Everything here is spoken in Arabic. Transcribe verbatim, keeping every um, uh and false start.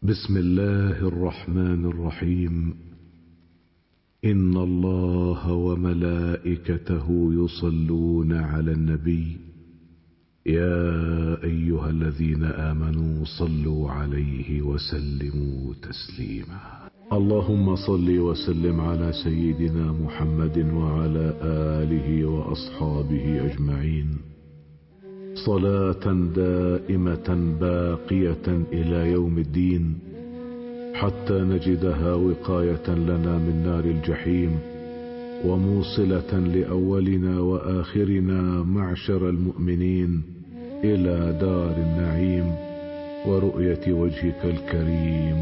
بسم الله الرحمن الرحيم. إن الله وملائكته يصلون على النبي يا أيها الذين آمنوا صلوا عليه وسلموا تسليما. اللهم صل وسلم على سيدنا محمد وعلى آله وأصحابه أجمعين صلاة دائمة باقية إلى يوم الدين، حتى نجدها وقاية لنا من نار الجحيم، وموصلة لأولنا وآخرنا معشر المؤمنين إلى دار النعيم ورؤية وجهك الكريم